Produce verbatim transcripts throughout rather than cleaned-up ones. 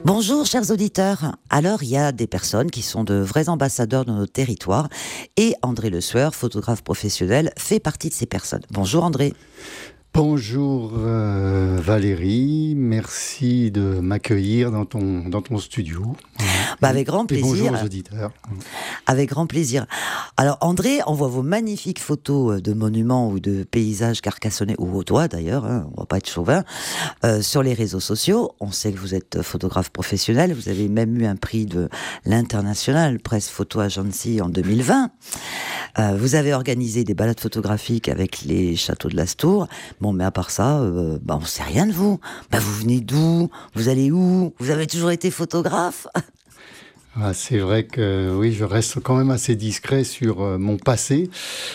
Bonjour chers auditeurs. Alors il y a des personnes qui sont de vrais ambassadeurs de notre territoire et André Le Sueur, photographe professionnel, fait partie de ces personnes. Bonjour André. Bonjour euh, Valérie, merci de m'accueillir dans ton, dans ton studio. Bah avec grand plaisir. Et bonjour aux auditeurs. Avec grand plaisir. Alors André, on voit vos magnifiques photos de monuments ou de paysages carcassonnés, ou au doigt d'ailleurs, hein, on va pas être chauvin, euh, sur les réseaux sociaux. On sait que vous êtes photographe professionnel, vous avez même eu un prix de l'International Press Photo Agency en deux mille vingt. Euh, vous avez organisé des balades photographiques avec les châteaux de l'Astour. Bon, mais à part ça, euh, bah, on sait rien de vous. Bah, vous venez d'où? Vous allez où? Vous avez toujours été photographe? Ah, c'est vrai que oui, je reste quand même assez discret sur euh, mon passé.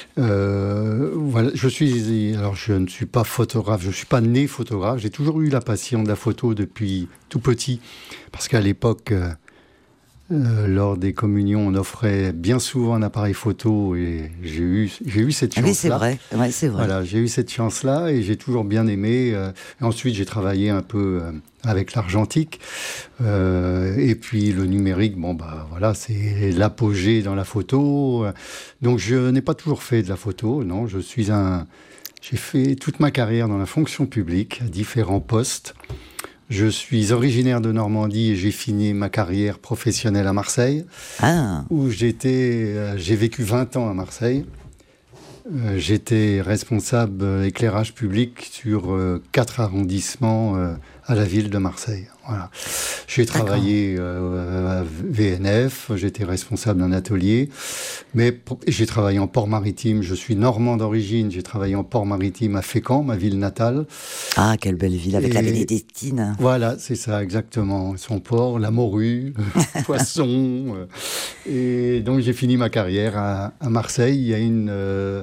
Euh, voilà, je suis, alors je ne suis pas photographe, je suis pas né photographe. J'ai toujours eu la passion de la photo depuis tout petit, parce qu'à l'époque. Euh, Euh, lors des communions, on offrait bien souvent un appareil photo et j'ai eu, j'ai eu cette chance-là. Oui, c'est vrai. Ouais, c'est vrai. Voilà, j'ai eu cette chance-là et j'ai toujours bien aimé. Euh, et ensuite, j'ai travaillé un peu euh, avec l'argentique. Euh, et puis, le numérique, bon, bah voilà, c'est l'apogée dans la photo. Donc, je n'ai pas toujours fait de la photo, non. Je suis un... J'ai fait toute ma carrière dans la fonction publique, à différents postes. Je suis originaire de Normandie et j'ai fini ma carrière professionnelle à Marseille, ah. où j'étais, euh, j'ai vécu vingt ans à Marseille. Euh, j'étais responsable euh, éclairage public sur euh, quatre arrondissements euh, à la ville de Marseille. Voilà. J'ai travaillé euh, à V N F, j'étais responsable d'un atelier, mais pour, j'ai travaillé en port maritime. Je suis normand d'origine, j'ai travaillé en port maritime à Fécamp, ma ville natale. Ah, quelle belle ville, avec Et la Bénédictine. Voilà, c'est ça, exactement. Son port, la morue, le poisson. Euh, et donc, j'ai fini ma carrière à, à Marseille. Il y a une... Euh,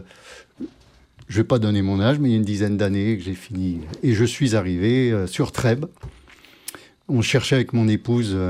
je ne vais pas donner mon âge, mais il y a une dizaine d'années que j'ai fini. Et je suis arrivé euh, sur Trèbes. On cherchait avec mon épouse euh,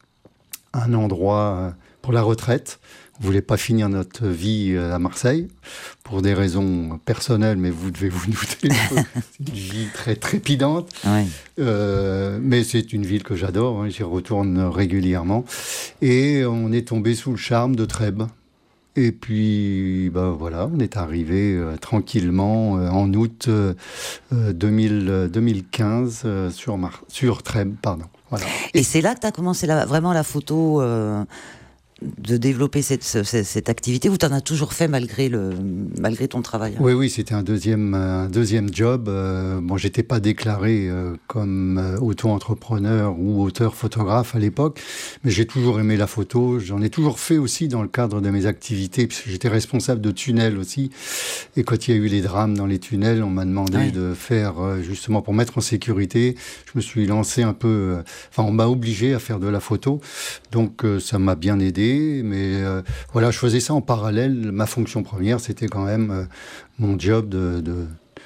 un endroit euh, pour la retraite. On ne voulait pas finir notre vie à Marseille, pour des raisons personnelles, mais vous devez vous douter. C'est une vie très trépidante. Oui. Euh, mais c'est une ville que j'adore, hein, j'y retourne régulièrement. Et on est tombé sous le charme de Trèbes. Et puis, ben voilà, on est arrivé euh, tranquillement euh, en août euh, deux mille, deux mille quinze euh, sur, Mar- sur Trèbes. Pardon. Voilà. Et, Et c'est là que tu as commencé la, vraiment la photo, euh, de développer cette, cette, cette activité, ou tu en as toujours fait malgré, le, malgré ton travail? Oui, oui, c'était un deuxième, un deuxième job. Euh, bon, j'étais pas déclaré euh, comme euh, auto-entrepreneur ou auteur-photographe à l'époque, mais j'ai toujours aimé la photo. J'en ai toujours fait aussi dans le cadre de mes activités, puisque j'étais responsable de tunnels aussi. Et quand il y a eu les drames dans les tunnels, on m'a demandé oui. de faire, euh, justement, pour mettre en sécurité, je me suis lancé un peu... Euh, enfin, on m'a obligé à faire de la photo, donc euh, ça m'a bien aidé. Mais euh, voilà, je faisais ça en parallèle. Ma fonction première, c'était quand même euh, mon job de, de,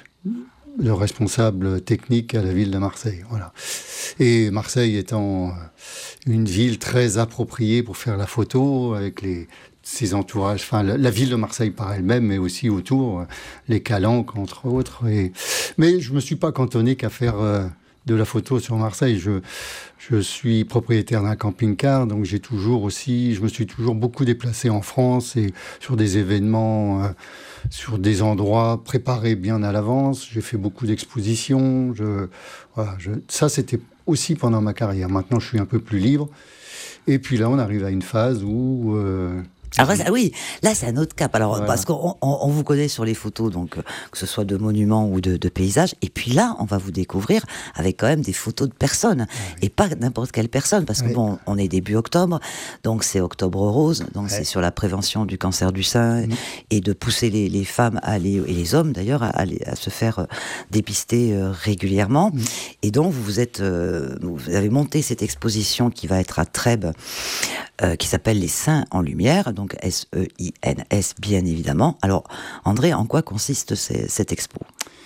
de responsable technique à la ville de Marseille. Voilà. Et Marseille étant une ville très appropriée pour faire la photo, avec les, ses entourages, enfin la, la ville de Marseille par elle-même, mais aussi autour, les calanques, entre autres. Et... Mais je ne me suis pas cantonné qu'à faire... Euh, de la photo sur Marseille. Je, je suis propriétaire d'un camping-car, donc j'ai toujours aussi, je me suis toujours beaucoup déplacé en France et sur des événements, euh, sur des endroits préparés bien à l'avance. J'ai fait beaucoup d'expositions. Je, voilà, je, ça, c'était aussi pendant ma carrière. Maintenant, je suis un peu plus libre. Et puis là, on arrive à une phase où... Euh, Alors là, oui, là c'est un autre cap. Alors voilà. Parce qu'on on, on vous connaît sur les photos, donc que ce soit de monuments ou de, de paysages. Et puis là, on va vous découvrir avec quand même des photos de personnes, oui. Et pas n'importe quelle personne, parce que oui. bon, on est début octobre, donc c'est Octobre Rose, donc oui. c'est sur la prévention du cancer du sein, mmh. et de pousser les, les femmes à aller, et les hommes d'ailleurs à, aller, à se faire euh, dépister euh, régulièrement. Mmh. Et donc vous vous êtes, euh, vous avez monté cette exposition qui va être à Trèbes, euh, qui s'appelle Les Seins en Lumière. Donc Donc S E I N S, bien évidemment. Alors, André, en quoi consiste ces, cette expo ?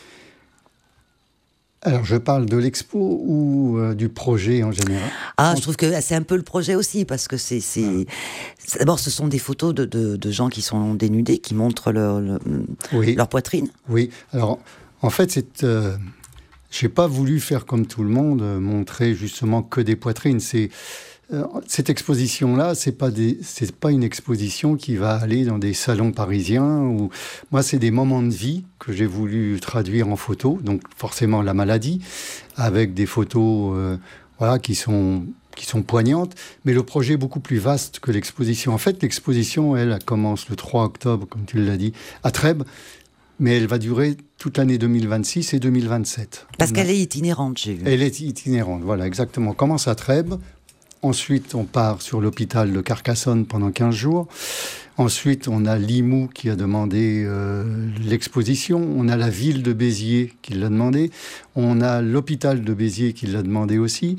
Alors, je parle de l'expo ou euh, du projet en général ? Ah, je trouve que c'est un peu le projet aussi, parce que c'est... c'est... Ah. D'abord, ce sont des photos de, de, de gens qui sont dénudés, qui montrent leur, leur, oui. leur poitrine. Oui, alors, en fait, c'est... Euh... j'ai pas voulu faire comme tout le monde, euh, montrer justement que des poitrines. C'est euh, cette exposition-là, c'est pas des, c'est pas une exposition qui va aller dans des salons parisiens. Ou moi, c'est des moments de vie que j'ai voulu traduire en photo. Donc forcément la maladie, avec des photos, euh, voilà, qui sont qui sont poignantes, mais le projet est beaucoup plus vaste que l'exposition. En fait, l'exposition, elle, elle commence le trois octobre, comme tu l'as dit, à Trèbes, mais elle va durer toute l'année deux mille vingt-six et deux mille vingt-sept. Parce qu'elle est itinérante, j'ai vu. Elle est itinérante, voilà, exactement. On commence à Trèbes, ensuite on part sur l'hôpital de Carcassonne pendant quinze jours. Ensuite, on a Limoux qui a demandé euh, l'exposition. On a la ville de Béziers qui l'a demandé. On a l'hôpital de Béziers qui l'a demandé aussi.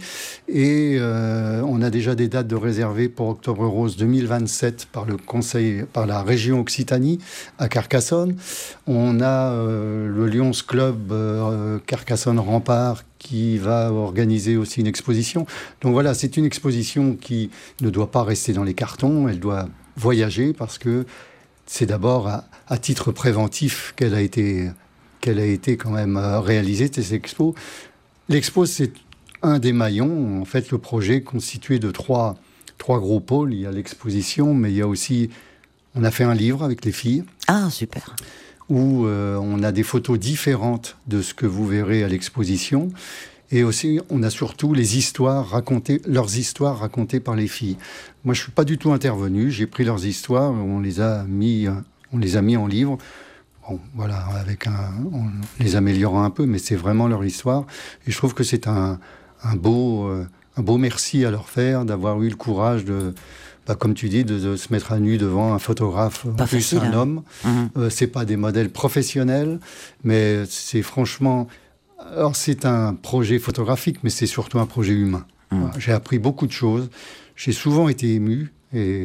Et euh, on a déjà des dates de réservées pour Octobre Rose deux mille vingt-sept par le conseil, par la région Occitanie à Carcassonne. On a euh, le Lions Club euh, Carcassonne Rempart qui va organiser aussi une exposition. Donc voilà, c'est une exposition qui ne doit pas rester dans les cartons. Elle doit voyager parce que c'est d'abord à, à titre préventif qu'elle a été, qu'elle a été quand même réalisée, cette expo. L'expo, c'est un des maillons. En fait, le projet est constitué de trois, trois gros pôles. Il y a l'exposition, mais il y a aussi... On a fait un livre avec les filles. Ah, super. Où euh, on a des photos différentes de ce que vous verrez à l'exposition. Et aussi, on a surtout les histoires racontées, leurs histoires racontées par les filles. Moi, je suis pas du tout intervenu. J'ai pris leurs histoires, on les a mis, on les a mis en livre. Bon, voilà, avec un, on les améliorant un peu, mais c'est vraiment leur histoire. Et je trouve que c'est un, un beau, euh, un beau merci à leur faire d'avoir eu le courage de, bah, comme tu dis, de, de se mettre à nu devant un photographe, pas en plus facile, un hein. homme. Mmh. Euh, c'est pas des modèles professionnels, mais c'est franchement. Alors, c'est un projet photographique, mais c'est surtout un projet humain. Mmh. Voilà, j'ai appris beaucoup de choses. J'ai souvent été ému. Et,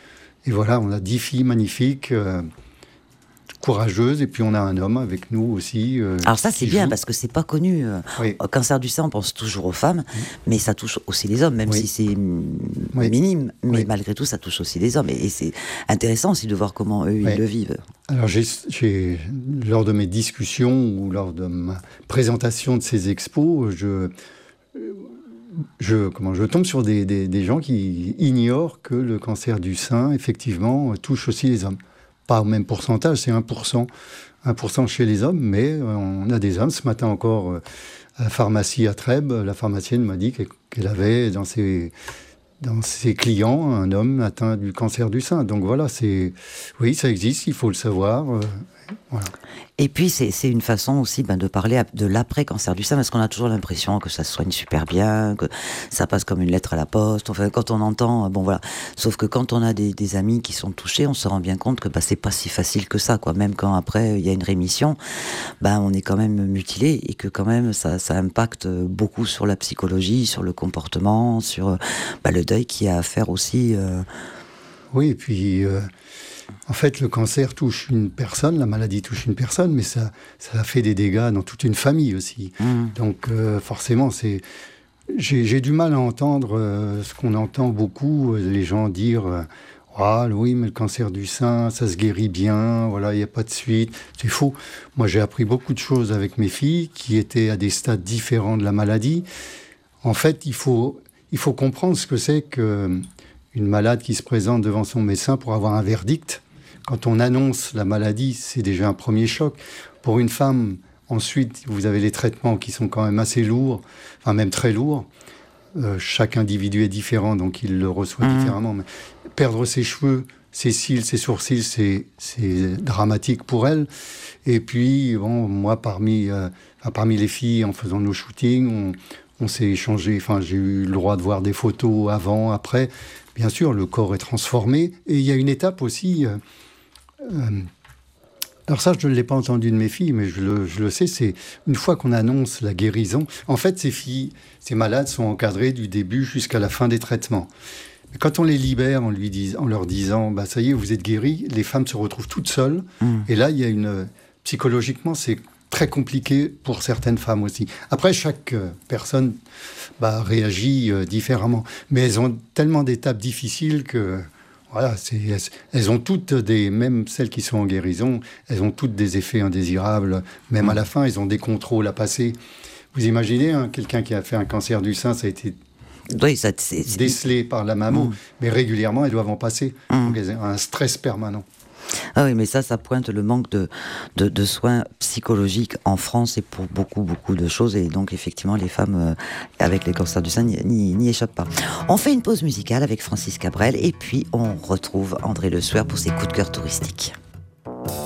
et voilà, on a dix filles magnifiques, euh, courageuses. Et puis, on a un homme avec nous aussi. Euh, Alors ça, c'est bien, joue. parce que c'est pas connu. Oui. Au cancer du sein, on pense toujours aux femmes, mmh. mais ça touche aussi les hommes, même oui. si c'est oui. minime. Mais oui. malgré tout, ça touche aussi les hommes. Et, et c'est intéressant aussi de voir comment eux, oui. ils le vivent. Alors, j'ai, j'ai, lors de mes discussions ou lors de ma présentation de ces expos, je... Je, comment, je tombe sur des, des, des gens qui ignorent que le cancer du sein, effectivement, touche aussi les hommes. Pas au même pourcentage, c'est un pour cent. un pour cent chez les hommes, mais on a des hommes. Ce matin encore, à la pharmacie à Trèbes, la pharmacienne m'a dit qu'elle avait dans ses, dans ses clients un homme atteint du cancer du sein. Donc voilà, c'est, oui, ça existe, il faut le savoir. Euh, voilà. Et puis, c'est, c'est une façon aussi ben, de parler de l'après-cancer du sein, parce qu'on a toujours l'impression que ça se soigne super bien, que ça passe comme une lettre à la poste. Enfin, quand on entend, bon voilà. Sauf que quand on a des, des amis qui sont touchés, on se rend bien compte que ben, c'est pas si facile que ça, quoi. Même quand après il y a une rémission, ben, on est quand même mutilé et que quand même ça, ça impacte beaucoup sur la psychologie, sur le comportement, sur ben, le deuil qu'il y a à faire aussi. Euh... Oui, et puis... Euh... En fait, le cancer touche une personne, la maladie touche une personne, mais ça, ça fait des dégâts dans toute une famille aussi. Mmh. Donc, euh, forcément, c'est... J'ai, j'ai du mal à entendre euh, ce qu'on entend beaucoup, euh, les gens dire euh, « Ah oui, mais le cancer du sein, ça se guérit bien, voilà, il n'y a pas de suite. » C'est faux. Moi, j'ai appris beaucoup de choses avec mes filles qui étaient à des stades différents de la maladie. En fait, il faut, il faut comprendre ce que c'est que... Une malade qui se présente devant son médecin pour avoir un verdict. Quand on annonce la maladie, c'est déjà un premier choc. Pour une femme, ensuite, vous avez les traitements qui sont quand même assez lourds, enfin même très lourds. Euh, chaque individu est différent, donc il le reçoit mmh. différemment. Mais perdre ses cheveux, ses cils, ses sourcils, c'est, c'est dramatique pour elle. Et puis, bon, moi, parmi, euh, enfin, parmi les filles, en faisant nos shootings, on, on s'est échangé. Enfin, j'ai eu le droit de voir des photos avant, après. Bien sûr, le corps est transformé. Et il y a une étape aussi... Euh, euh, alors ça, je ne l'ai pas entendu de mes filles, mais je le, je le sais, c'est une fois qu'on annonce la guérison... En fait, ces filles, ces malades sont encadrées du début jusqu'à la fin des traitements. Mais quand on les libère en, lui dis, en leur disant bah, « ça y est, vous êtes guéris », les femmes se retrouvent toutes seules. Mmh. Et là, il y a une... Psychologiquement, c'est très compliqué pour certaines femmes aussi. Après, chaque euh, personne bah, réagit euh, différemment. Mais elles ont tellement d'étapes difficiles que, voilà, c'est, elles, elles ont toutes des, même celles qui sont en guérison, elles ont toutes des effets indésirables. Même mmh. à la fin, elles ont des contrôles à passer Vous imaginez, hein, quelqu'un qui a fait un cancer du sein, ça a été oui, ça, c'est, c'est... décelé par la mammo, mmh. mais régulièrement, elles doivent en passer. Mmh. Donc, elles ont un stress permanent. Ah oui, mais ça, ça pointe le manque de, de, de soins psychologiques en France et pour beaucoup, beaucoup de choses. Et donc, effectivement, les femmes euh, avec les cancers du sein n'y, n'y, n'y échappent pas. On fait une pause musicale avec Francis Cabrel et puis on retrouve André Le Sueur pour ses coups de cœur touristiques.